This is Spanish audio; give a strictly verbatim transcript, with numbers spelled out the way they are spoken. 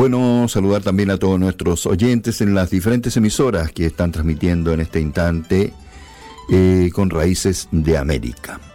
Bueno, saludar también a todos nuestros oyentes en las diferentes emisoras que están transmitiendo en este instante eh, con Raíces de América.